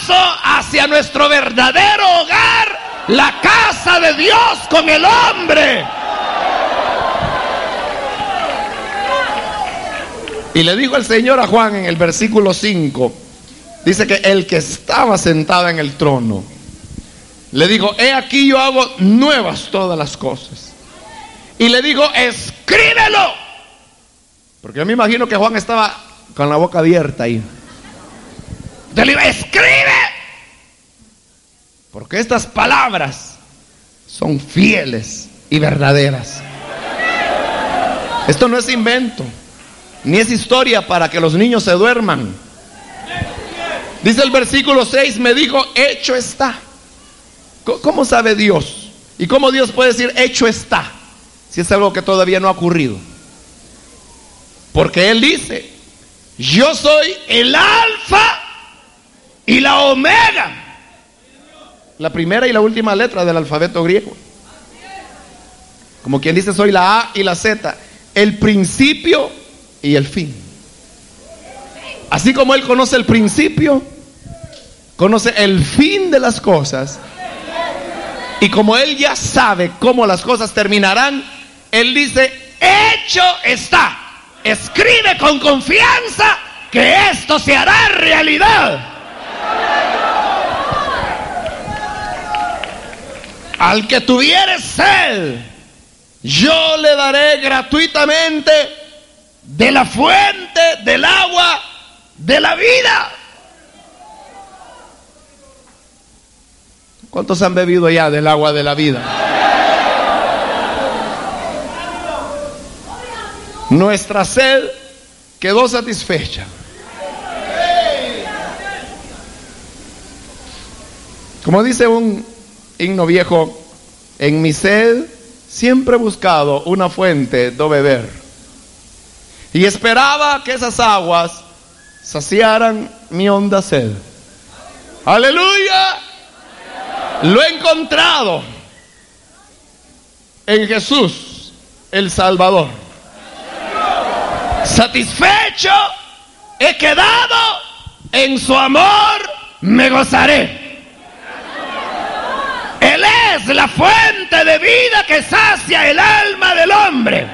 paso hacia nuestro verdadero hogar, la casa de Dios con el hombre. Y le dijo el Señor a Juan en el versículo 5, dice que el que estaba sentado en el trono le dijo: he aquí yo hago nuevas todas las cosas. Y le dijo: escríbelo. Porque yo me imagino que Juan estaba con la boca abierta ahí. Entonces le digo: escribe, porque estas palabras son fieles y verdaderas. Esto no es invento, ni es historia para que los niños se duerman. Dice el versículo 6, me dijo: hecho está. ¿Cómo sabe Dios? ¿Y cómo Dios puede decir hecho está si es algo que todavía no ha ocurrido? Porque Él dice: yo soy el alfa y la omega, la primera y la última letra del alfabeto griego. Como quien dice, soy la A y la Z, el principio y el fin. Así como Él conoce el principio, conoce el fin de las cosas. Y como Él ya sabe cómo las cosas terminarán, Él dice: hecho está. Escribe con confianza que esto se hará realidad. Al que tuviere sed, yo le daré gratuitamente de la fuente del agua de la vida. ¿Cuántos han bebido ya del agua de la vida? Nuestra sed quedó satisfecha. Como dice un himno viejo: en mi sed siempre he buscado una fuente do beber, y esperaba que esas aguas saciaran mi honda sed. ¡Aleluya! Lo he encontrado en Jesús, el Salvador. Satisfecho he quedado, en su amor me gozaré. Él es la fuente de vida que sacia el alma del hombre.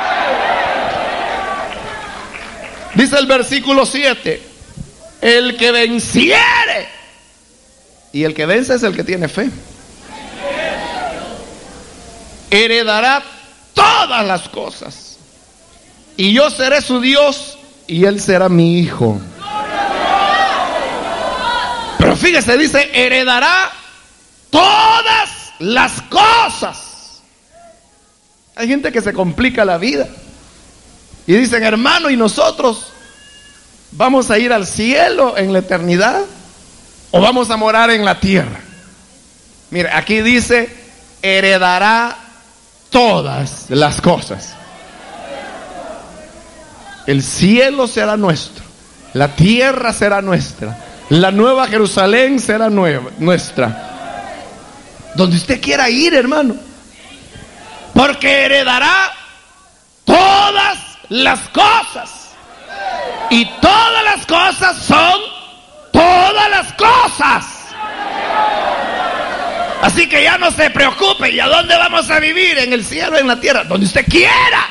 Dice el versículo 7: el que venciere. Y el que vence es el que tiene fe. Heredará todas las cosas. Y yo seré su Dios y él será mi hijo. Pero fíjese, dice: heredará todas las cosas. Hay gente que se complica la vida y dicen: hermano, ¿y nosotros vamos a ir al cielo en la eternidad o vamos a morar en la tierra? Mire, aquí dice: heredará todas las cosas. El cielo será nuestro, la tierra será nuestra, la nueva Jerusalén será nuestra. Donde usted quiera ir, hermano, porque heredará todas las cosas. Y todas las cosas son todas las cosas. Así que ya no se preocupe. ¿Y a dónde vamos a vivir? ¿En el cielo, en la tierra? Donde usted quiera.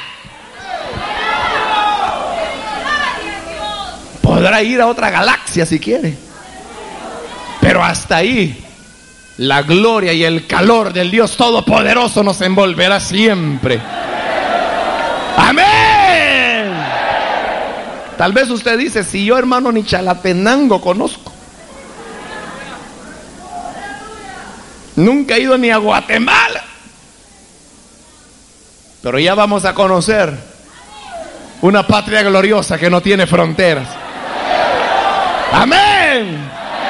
Podrá ir a otra galaxia si quiere, pero hasta ahí la gloria y el calor del Dios Todopoderoso nos envolverá siempre. Amén. Tal vez usted dice: si yo, hermano, ni Chalatenango conozco, nunca he ido ni a Guatemala, pero ya vamos a conocer una patria gloriosa que no tiene fronteras. Amén.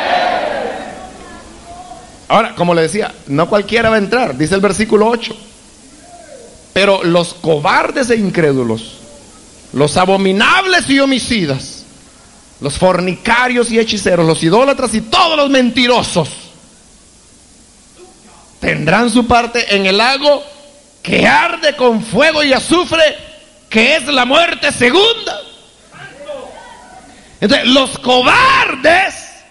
Ahora, como le decía, no cualquiera va a entrar. Dice el versículo 8: pero los cobardes e incrédulos, los abominables y homicidas, los fornicarios y hechiceros, los idólatras y todos los mentirosos tendrán su parte en el lago que arde con fuego y azufre, que es la muerte segunda. Entonces, los cobardes